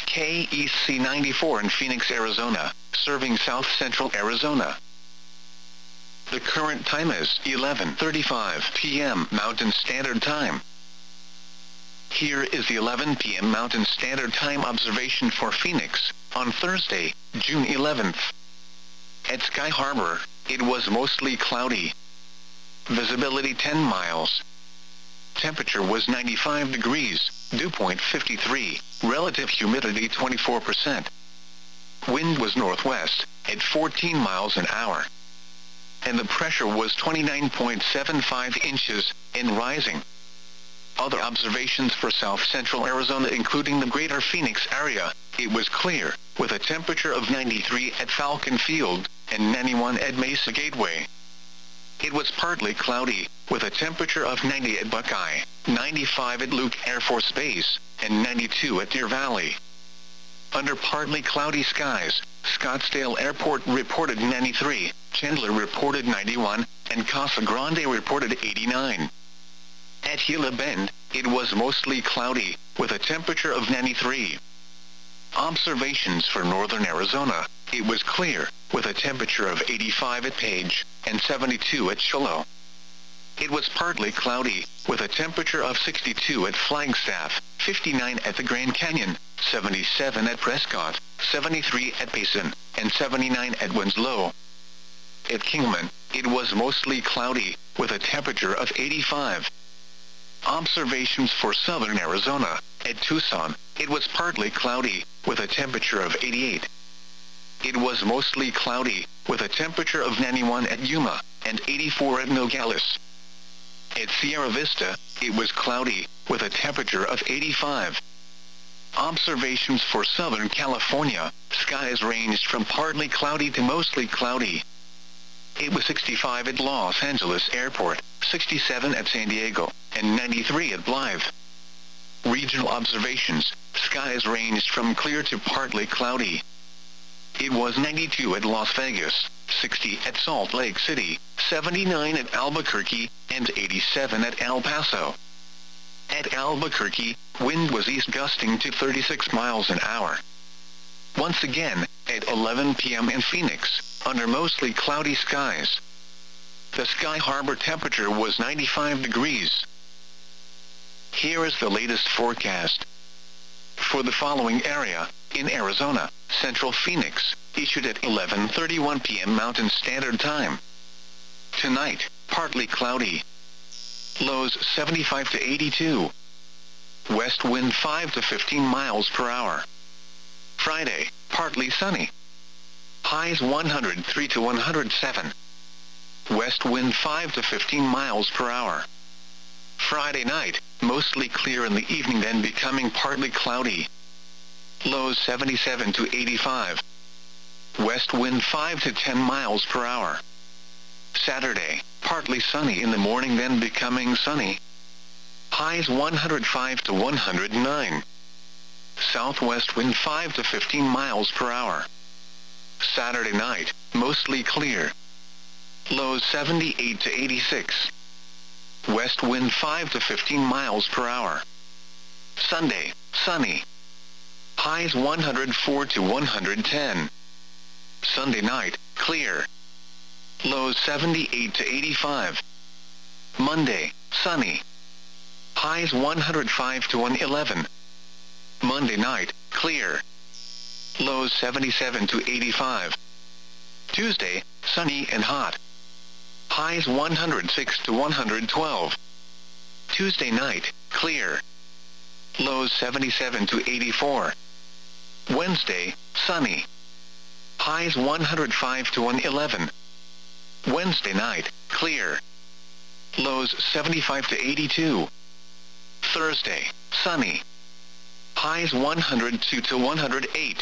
KEC 94 in Phoenix, Arizona, serving south-central Arizona. The current time is 11:35 p.m. Mountain Standard Time. Here is the 11 p.m. Mountain Standard Time observation for Phoenix, on Thursday, June 11th. At Sky Harbor, it was mostly cloudy. Visibility 10 miles. Temperature was 95 degrees, dew point 53, relative humidity 24%. Wind was northwest, at 14 miles an hour. And the pressure was 29.75 inches, and rising. Other observations for south-central Arizona including the greater Phoenix area, it was clear, with a temperature of 93 at Falcon Field, and 91 at Mesa Gateway. It was partly cloudy, with a temperature of 90 at Buckeye, 95 at Luke Air Force Base, and 92 at Deer Valley. Under partly cloudy skies, Scottsdale Airport reported 93, Chandler reported 91, and Casa Grande reported 89. At Gila Bend, it was mostly cloudy, with a temperature of 93. Observations for northern Arizona, it was clear, with a temperature of 85 at Page, and 72 at Shiloh. It was partly cloudy, with a temperature of 62 at Flagstaff, 59 at the Grand Canyon, 77 at Prescott, 73 at Payson, and 79 at Winslow. At Kingman, it was mostly cloudy, with a temperature of 85. Observations for southern Arizona, at Tucson, it was partly cloudy, with a temperature of 88. It was mostly cloudy, with a temperature of 91 at Yuma, and 84 at Nogales. At Sierra Vista, it was cloudy, with a temperature of 85. Observations for Southern California, skies ranged from partly cloudy to mostly cloudy. It was 65 at Los Angeles Airport, 67 at San Diego, and 93 at Blythe. Regional observations, skies ranged from clear to partly cloudy. It was 92 at Las Vegas, 60 at Salt Lake City, 79 at Albuquerque, and 87 at El Paso. At Albuquerque, wind was east gusting to 36 miles an hour. Once again, at 11 p.m. in Phoenix, under mostly cloudy skies. The Sky Harbor temperature was 95 degrees. Here is the latest forecast. For the following area, in Arizona, Central Phoenix, issued at 11:31 p.m. Mountain Standard Time. Tonight, partly cloudy. Lows 75 to 82. West wind 5 to 15 miles per hour. Friday, partly sunny. Highs 103 to 107. West wind 5 to 15 miles per hour. Friday night, mostly clear in the evening then becoming partly cloudy. Lows 77 to 85. West wind 5 to 10 miles per hour. Saturday, partly sunny in the morning then becoming sunny. Highs 105 to 109. Southwest wind 5 to 15 miles per hour. Saturday night, mostly clear. Lows 78 to 86. West wind 5 to 15 miles per hour. Sunday, sunny. Highs 104 to 110. Sunday night, clear. Lows 78 to 85. Monday, sunny. Highs 105 to 111. Monday night, clear. Lows 77 to 85. Tuesday, sunny and hot. Highs 106 to 112. Tuesday night, clear. Lows 77 to 84. Wednesday, sunny. Highs 105 to 111. Wednesday night, clear. Lows 75 to 82. Thursday, sunny. Highs 102 to 108.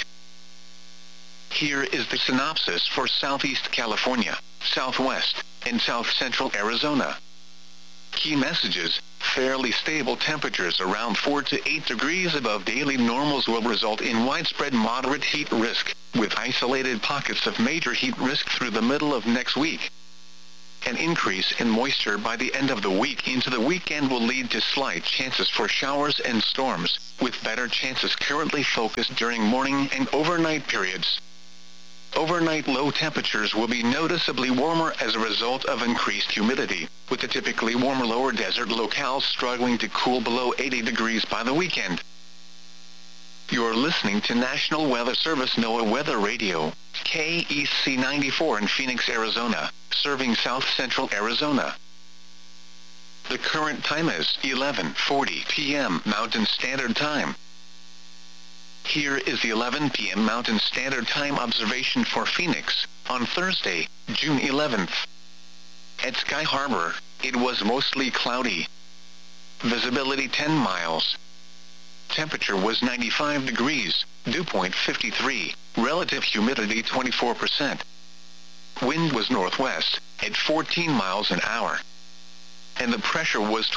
Here is the synopsis for Southeast California, Southwest, and South Central Arizona. Key messages: fairly stable temperatures around 4 to 8 degrees above daily normals will result in widespread moderate heat risk, with isolated pockets of major heat risk through the middle of next week. An increase in moisture by the end of the week into the weekend will lead to slight chances for showers and storms, with better chances currently focused during morning and overnight periods. Overnight low temperatures will be noticeably warmer as a result of increased humidity, with the typically warmer lower desert locales struggling to cool below 80 degrees by the weekend. You're listening to National Weather Service NOAA Weather Radio, KEC 94 in Phoenix, Arizona, serving south central Arizona. The current time is 11:40 p.m. Mountain Standard Time. Here is the 11 p.m. Mountain Standard Time observation for Phoenix, on Thursday, June 11th. At Sky Harbor, it was mostly cloudy. Visibility 10 miles. Temperature was 95 degrees, dew point 53, relative humidity 24%. Wind was northwest, at 14 miles an hour. And the pressure was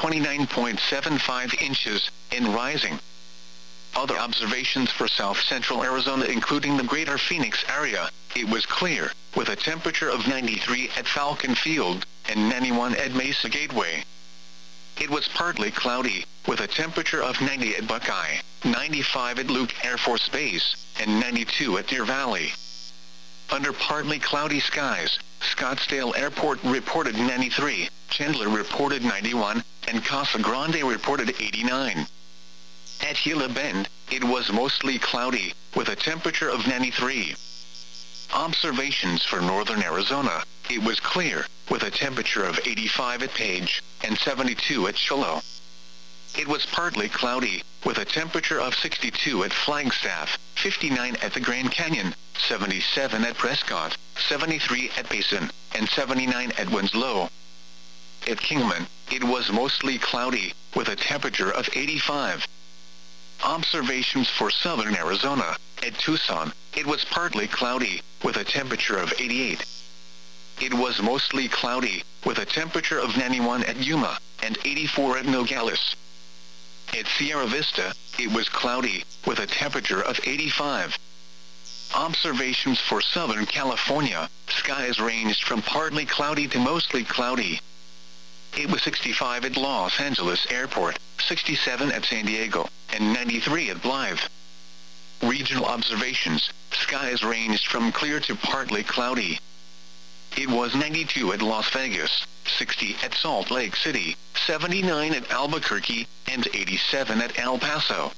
29.75 inches, and rising. Other observations for south central Arizona including the greater Phoenix area, it was clear, with a temperature of 93 at Falcon Field, and 91 at Mesa Gateway. It was partly cloudy, with a temperature of 90 at Buckeye, 95 at Luke Air Force Base, and 92 at Deer Valley. Under partly cloudy skies, Scottsdale Airport reported 93, Chandler reported 91, and Casa Grande reported 89. At Gila Bend, it was mostly cloudy, with a temperature of 93. Observations for northern Arizona, it was clear, with a temperature of 85 at Page, and 72 at Shiloh. It was partly cloudy, with a temperature of 62 at Flagstaff, 59 at the Grand Canyon, 77 at Prescott, 73 at Payson, and 79 at Winslow. At Kingman, it was mostly cloudy, with a temperature of 85. Observations for southern Arizona, at Tucson, it was partly cloudy, with a temperature of 88. It was mostly cloudy, with a temperature of 91 at Yuma, and 84 at Nogales. At Sierra Vista, it was cloudy, with a temperature of 85. Observations for Southern California, skies ranged from partly cloudy to mostly cloudy. It was 65 at Los Angeles Airport, 67 at San Diego, and 93 at Blythe. Regional observations, skies ranged from clear to partly cloudy. It was 92 at Las Vegas, 60 at Salt Lake City, 79 at Albuquerque, and 87 at El Paso.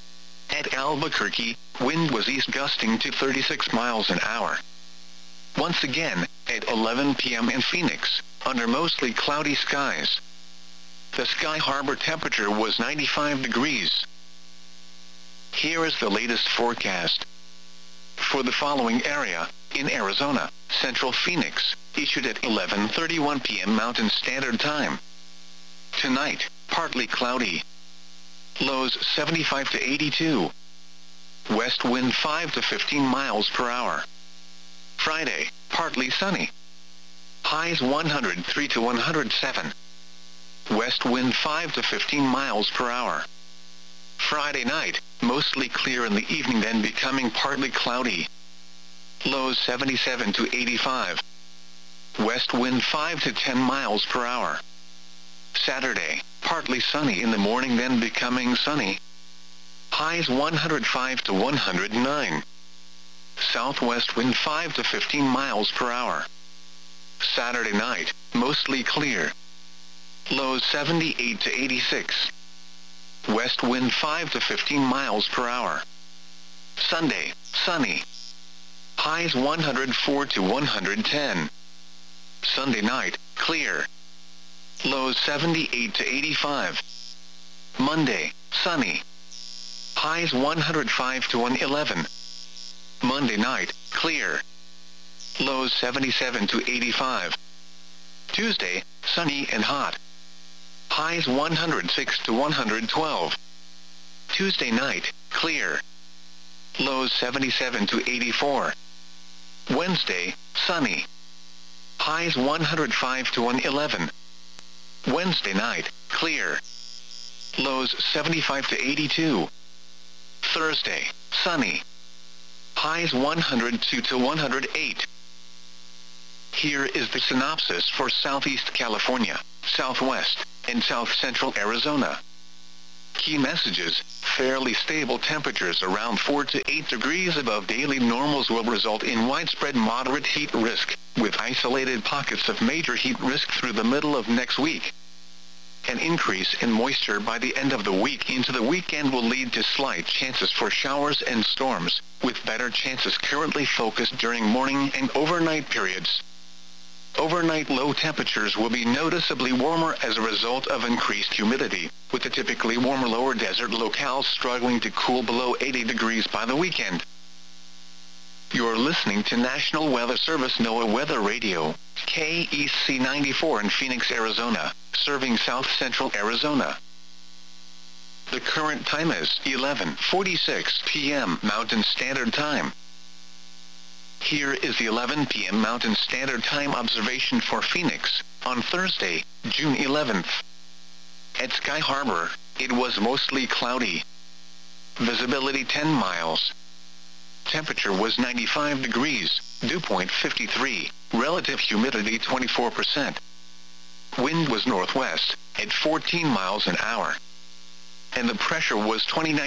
At Albuquerque, wind was east gusting to 36 miles an hour. Once again, at 11 p.m. in Phoenix, under mostly cloudy skies. The Sky Harbor temperature was 95 degrees. Here is the latest forecast. For the following area, in Arizona, Central Phoenix, issued at 11:31 p.m. Mountain Standard Time. Tonight, partly cloudy. Lows 75 to 82. West wind 5 to 15 miles per hour. Friday, partly sunny. Highs 103 to 107. West wind 5 to 15 miles per hour. Friday night, mostly clear in the evening then becoming partly cloudy. Lows 77 to 85. West wind 5 to 10 miles per hour. Saturday, partly sunny in the morning then becoming sunny. Highs 105 to 109. Southwest wind 5 to 15 miles per hour. Saturday night, mostly clear. Lows 78 to 86. West wind 5 to 15 miles per hour. Sunday, sunny. Highs 104 to 110. Sunday night, clear. Lows 78 to 85. Monday, sunny. Highs 105 to 111. Monday night, clear. Lows 77 to 85. Tuesday, sunny and hot. Highs 106 to 112. Tuesday night, clear. Lows 77 to 84. Wednesday, sunny. Highs 105 to 111. Wednesday night, clear. Lows 75 to 82. Thursday, sunny. Highs 102 to 108. Here is the synopsis for Southeast California, Southwest, and South Central Arizona. Key messages: fairly stable temperatures around 4 to 8 degrees above daily normals will result in widespread moderate heat risk, with isolated pockets of major heat risk through the middle of next week. An increase in moisture by the end of the week into the weekend will lead to slight chances for showers and storms, with better chances currently focused during morning and overnight periods. Overnight low temperatures will be noticeably warmer as a result of increased humidity, with the typically warmer lower desert locales struggling to cool below 80 degrees by the weekend. You're listening to National Weather Service NOAA Weather Radio, KEC 94 in Phoenix, Arizona, serving South Central Arizona. The current time is 11:46 p.m. Mountain Standard Time. Here is the 11 p.m. Mountain Standard Time observation for Phoenix, on Thursday, June 11th. At Sky Harbor, it was mostly cloudy. Visibility 10 miles. Temperature was 95 degrees, dew point 53, relative humidity 24%. Wind was northwest, at 14 miles an hour. And the pressure was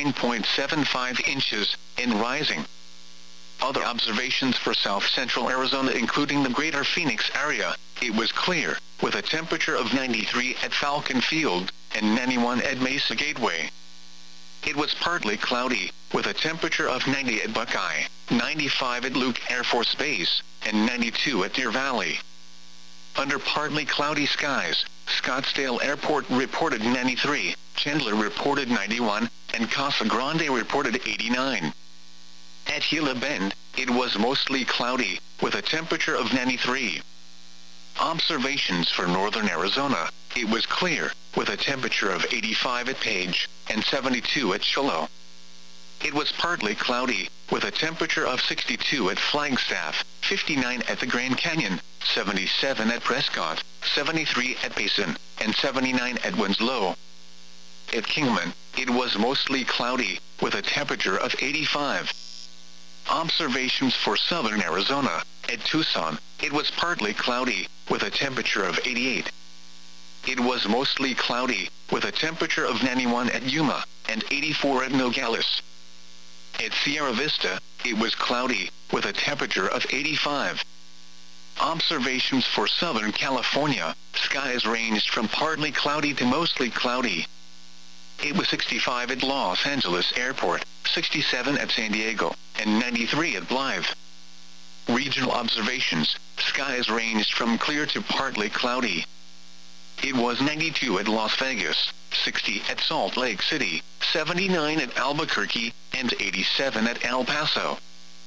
29.75 inches, and rising. Other observations for South Central Arizona including the greater Phoenix area, it was clear, with a temperature of 93 at Falcon Field, and 91 at Mesa Gateway. It was partly cloudy, with a temperature of 90 at Buckeye, 95 at Luke Air Force Base, and 92 at Deer Valley. Under partly cloudy skies, Scottsdale Airport reported 93, Chandler reported 91, and Casa Grande reported 89. At Gila Bend, it was mostly cloudy, with a temperature of 93. Observations for northern Arizona, it was clear, with a temperature of 85 at Page, and 72 at Shiloh. It was partly cloudy, with a temperature of 62 at Flagstaff, 59 at the Grand Canyon, 77 at Prescott, 73 at Payson, and 79 at Winslow. At Kingman, it was mostly cloudy, with a temperature of 85. Observations for southern Arizona, at Tucson, it was partly cloudy, with a temperature of 88. It was mostly cloudy, with a temperature of 91 at Yuma, and 84 at Nogales. At Sierra Vista, it was cloudy, with a temperature of 85. Observations for Southern California, skies ranged from partly cloudy to mostly cloudy. It was 65 at Los Angeles Airport, 67 at San Diego, and 93 at Blythe. Regional observations, skies ranged from clear to partly cloudy. It was 92 at Las Vegas, 60 at Salt Lake City, 79 at Albuquerque, and 87 at El Paso.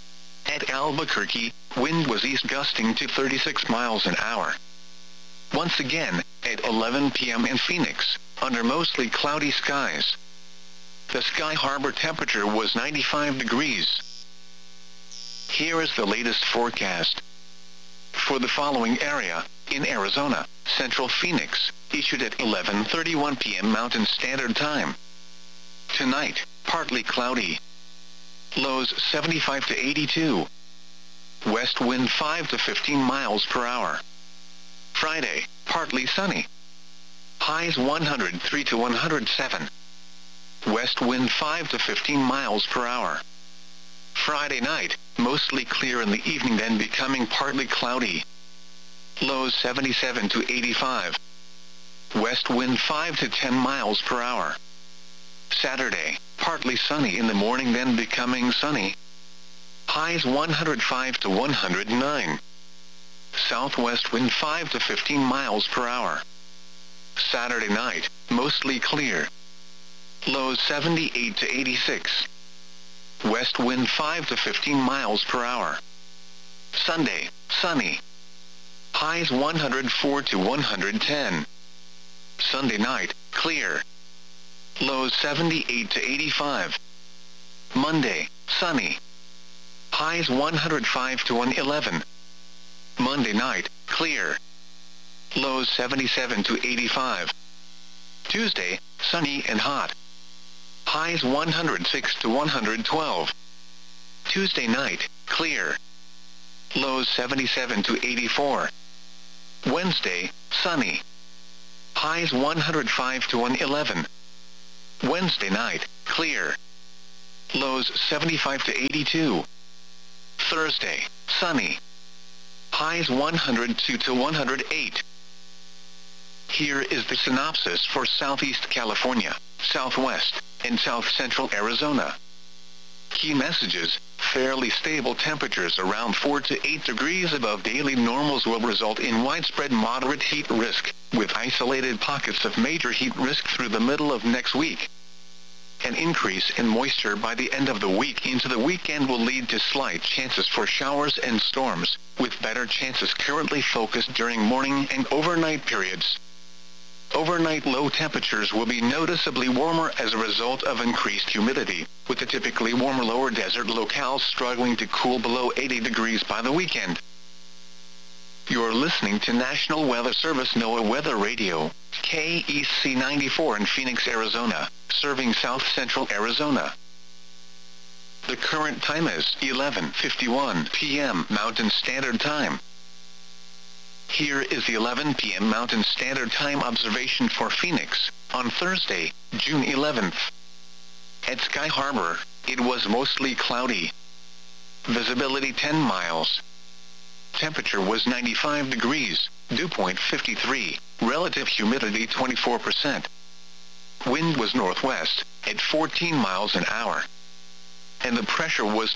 At Albuquerque, wind was east gusting to 36 miles an hour. Once again, at 11 p.m. in Phoenix, under mostly cloudy skies. The Sky Harbor temperature was 95 degrees. Here is the latest forecast. For the following area, in Arizona, Central Phoenix, issued at 11:31 p.m. Mountain Standard Time. Tonight, partly cloudy. Lows 75 to 82. West wind 5 to 15 miles per hour. Friday, partly sunny. Highs 103 to 107. West wind 5 to 15 miles per hour. Friday night, mostly clear in the evening then becoming partly cloudy. Lows 77 to 85. West wind 5 to 10 miles per hour. Saturday, partly sunny in the morning then becoming sunny. Highs 105 to 109. Southwest wind 5 to 15 miles per hour. Saturday night, mostly clear. Lows 78 to 86. West wind 5 to 15 miles per hour. Sunday, sunny. Highs 104 to 110. Sunday night, clear. Lows 78 to 85. Monday, sunny. Highs 105 to 111. Monday night, clear. Lows 77 to 85. Tuesday, sunny and hot. Highs 106 to 112. Tuesday night, clear. Lows 77 to 84. Wednesday, sunny. Highs 105 to 111. Wednesday night, clear. Lows 75 to 82. Thursday, sunny. Highs 102 to 108. Here is the synopsis for Southeast California, Southwest, and South Central Arizona. Key messages: fairly stable temperatures around 4 to 8 degrees above daily normals will result in widespread moderate heat risk, with isolated pockets of major heat risk through the middle of next week. An increase in moisture by the end of the week into the weekend will lead to slight chances for showers and storms, with better chances currently focused during morning and overnight periods. Overnight low temperatures will be noticeably warmer as a result of increased humidity, with the typically warmer lower desert locales struggling to cool below 80 degrees by the weekend. You're listening to National Weather Service NOAA Weather Radio, KEC 94 in Phoenix, Arizona, serving South Central Arizona. The current time is 11:51 p.m. Mountain Standard Time. Here is the 11 p.m. Mountain Standard Time observation for Phoenix, on Thursday, June 11th. At Sky Harbor, it was mostly cloudy. Visibility 10 miles. Temperature was 95 degrees, dew point 53, relative humidity 24%. Wind was northwest, at 14 miles an hour. And the pressure was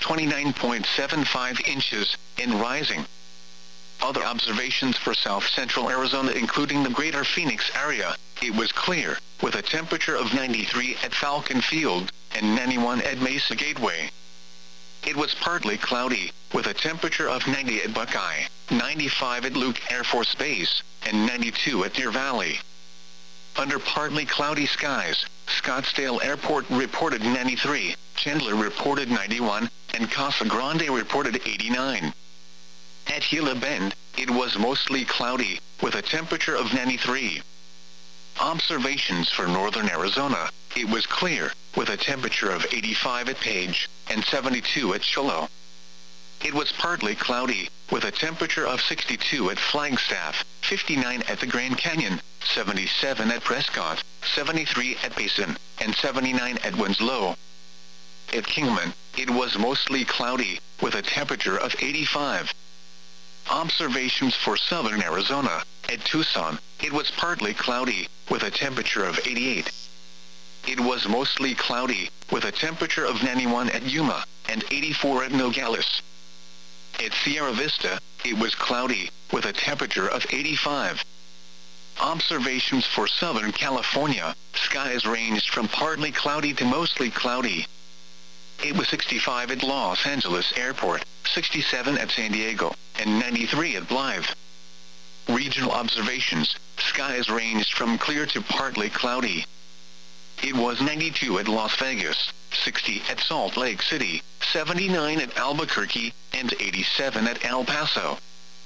29.75 inches, and rising. Other observations for South Central Arizona including the greater Phoenix area, it was clear, with a temperature of 93 at Falcon Field, and 91 at Mesa Gateway. It was partly cloudy, with a temperature of 90 at Buckeye, 95 at Luke Air Force Base, and 92 at Deer Valley. Under partly cloudy skies, Scottsdale Airport reported 93, Chandler reported 91, and Casa Grande reported 89. At Gila Bend, it was mostly cloudy, with a temperature of 93. Observations for northern Arizona, it was clear, with a temperature of 85 at Page, and 72 at Shiloh. It was partly cloudy, with a temperature of 62 at Flagstaff, 59 at the Grand Canyon, 77 at Prescott, 73 at Payson, and 79 at Winslow. At Kingman, it was mostly cloudy, with a temperature of 85. Observations for southern Arizona, at Tucson, it was partly cloudy, with a temperature of 88. It was mostly cloudy, with a temperature of 91 at Yuma, and 84 at Nogales. At Sierra Vista, it was cloudy, with a temperature of 85. Observations for Southern California, skies ranged from partly cloudy to mostly cloudy. It was 65 at Los Angeles Airport, 67 at San Diego, and 93 at Blythe. Regional observations, skies ranged from clear to partly cloudy. It was 92 at Las Vegas, 60 at Salt Lake City, 79 at Albuquerque, and 87 at El Paso.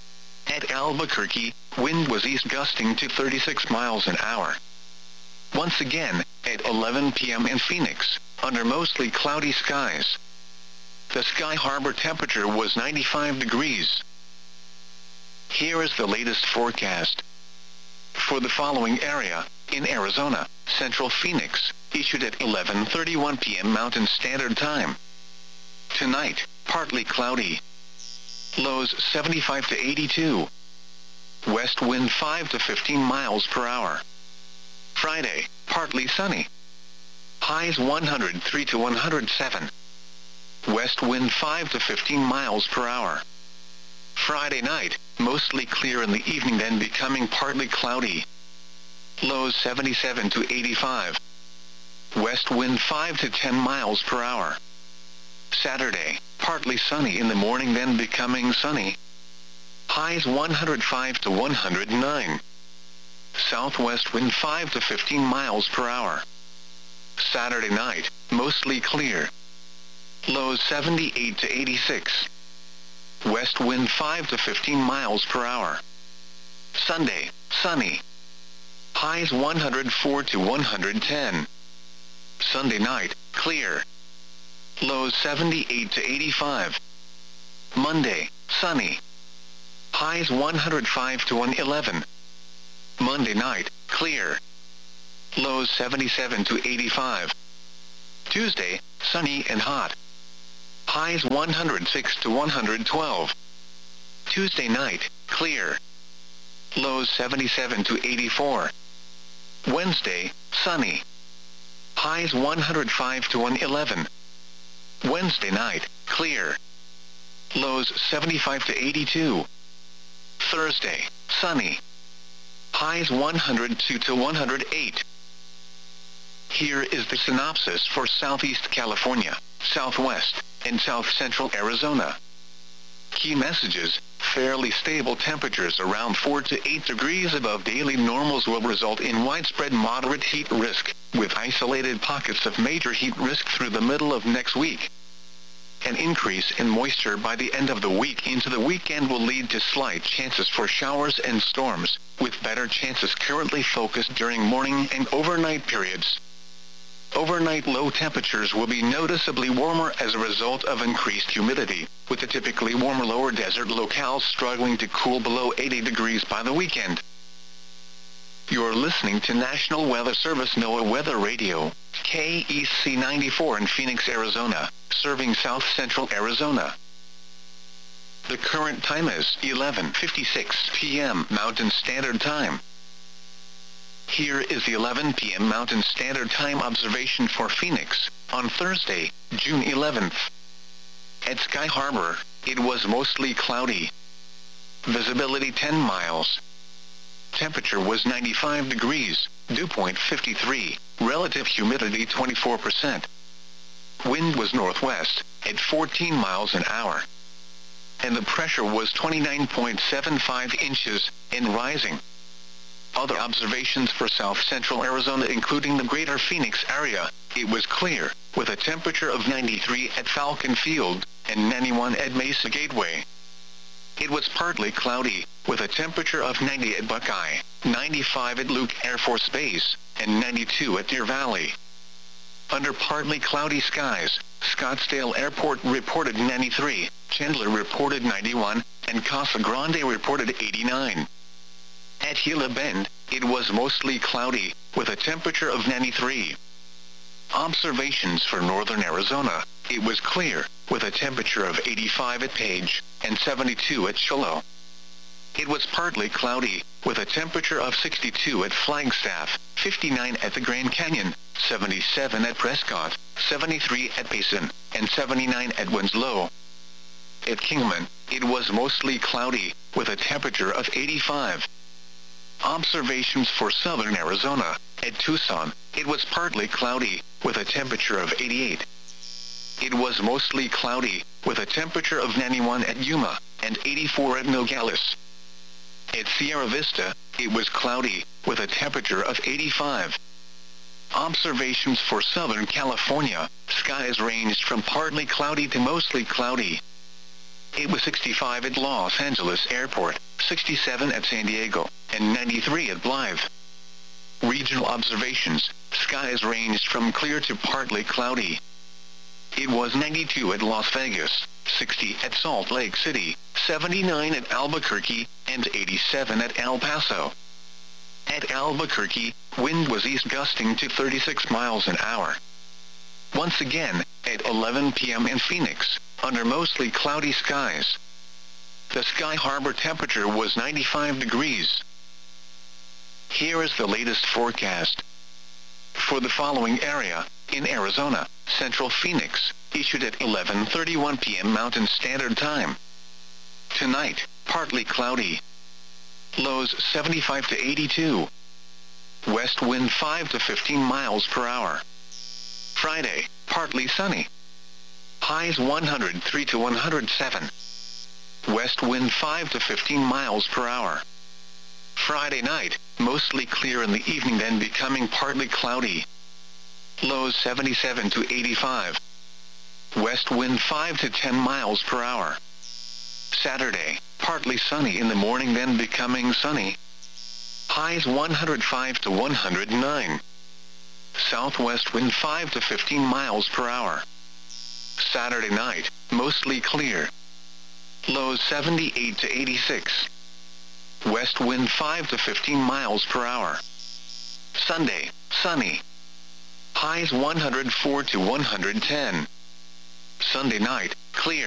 At Albuquerque, wind was east gusting to 36 miles an hour. Once again, at 11 p.m. in Phoenix, under mostly cloudy skies. The Sky Harbor temperature was 95 degrees. Here is the latest forecast. For the following area, in Arizona, Central Phoenix, issued at 11:31 p.m. Mountain Standard Time. Tonight, partly cloudy. Lows 75 to 82. West wind 5 to 15 miles per hour. Friday, partly sunny. Highs 103 to 107. West wind 5 to 15 miles per hour. Friday night, mostly clear in the evening then becoming partly cloudy. Lows 77 to 85. West wind 5 to 10 miles per hour. Saturday, partly sunny in the morning then becoming sunny. Highs 105 to 109. Southwest wind 5 to 15 miles per hour. Saturday night, mostly clear. Lows 78 to 86. West wind 5 to 15 miles per hour. Sunday, sunny. Highs 104 to 110. Sunday night, clear. Lows 78 to 85. Monday, sunny. Highs 105 to 111. Monday night, clear. Lows 77 to 85. Tuesday, sunny and hot. Highs 106 to 112. Tuesday night, clear. Lows 77 to 84. Wednesday, sunny. Highs 105 to 111. Wednesday night, clear. Lows 75 to 82. Thursday, sunny. Highs 102 to 108. Here is the synopsis for Southeast California, Southwest, and South Central Arizona. Key messages: fairly stable temperatures around 4 to 8 degrees above daily normals will result in widespread moderate heat risk, with isolated pockets of major heat risk through the middle of next week. An increase in moisture by the end of the week into the weekend will lead to slight chances for showers and storms, with better chances currently focused during morning and overnight periods. Overnight low temperatures will be noticeably warmer as a result of increased humidity, with the typically warmer lower desert locales struggling to cool below 80 degrees by the weekend. You're listening to National Weather Service NOAA Weather Radio, KEC 94 in Phoenix, Arizona, serving South Central Arizona. The current time is 11:56 p.m. Mountain Standard Time. Here is the 11 p.m. Mountain Standard Time observation for Phoenix, on Thursday, June 11th. At Sky Harbor, it was mostly cloudy. Visibility 10 miles. Temperature was 95 degrees, dew point 53, relative humidity 24%. Wind was northwest, at 14 miles an hour. And the pressure was 29.75 inches, and rising. Other observations for South Central Arizona including the greater Phoenix area, it was clear, with a temperature of 93 at Falcon Field, and 91 at Mesa Gateway. It was partly cloudy, with a temperature of 90 at Buckeye, 95 at Luke Air Force Base, and 92 at Deer Valley. Under partly cloudy skies, Scottsdale Airport reported 93, Chandler reported 91, and Casa Grande reported 89. At Gila Bend, it was mostly cloudy, with a temperature of 93. Observations for northern Arizona, it was clear, with a temperature of 85 at Page, and 72 at Shiloh. It was partly cloudy, with a temperature of 62 at Flagstaff, 59 at the Grand Canyon, 77 at Prescott, 73 at Payson, and 79 at Winslow. At Kingman, it was mostly cloudy, with a temperature of 85. Observations for southern Arizona, at Tucson, it was partly cloudy, with a temperature of 88. It was mostly cloudy, with a temperature of 91 at Yuma, and 84 at Nogales. At Sierra Vista, it was cloudy, with a temperature of 85. Observations for Southern California, skies ranged from partly cloudy to mostly cloudy. It was 65 at Los Angeles Airport, 67 at San Diego, and 93 at Blythe. Regional observations, skies ranged from clear to partly cloudy. It was 92 at Las Vegas, 60 at Salt Lake City, 79 at Albuquerque, and 87 at El Paso. At Albuquerque, wind was east gusting to 36 miles an hour. Once again, at 11 p.m. in Phoenix, under mostly cloudy skies, the Sky Harbor temperature was 95 degrees. Here is the latest forecast. For the following area, in Arizona, Central Phoenix, issued at 11:31 p.m. Mountain Standard Time. Tonight, partly cloudy. Lows 75 to 82. West wind 5 to 15 miles per hour. Friday, partly sunny. Highs 103 to 107. West wind 5 to 15 miles per hour. Friday night, mostly clear in the evening then becoming partly cloudy. Lows 77 to 85. West wind 5 to 10 miles per hour. Saturday, partly sunny in the morning then becoming sunny. Highs 105 to 109. Southwest wind 5 to 15 miles per hour. Saturday night, mostly clear. Lows 78 to 86. West wind 5 to 15 miles per hour. Sunday, sunny. Highs 104 to 110. Sunday night, clear.